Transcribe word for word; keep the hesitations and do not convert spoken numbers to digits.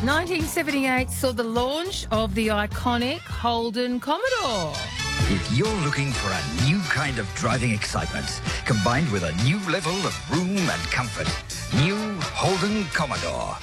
nineteen seventy-eight saw the launch of the iconic Holden Commodore. If you're looking for a new kind of driving excitement, combined with a new level of room and comfort, new Holden Commodore.